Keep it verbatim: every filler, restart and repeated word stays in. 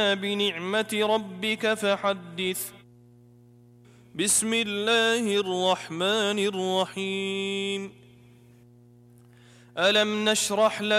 بنعمة ربك فحدث. بسم الله الرحمن الرحيم. ألم نشرح لك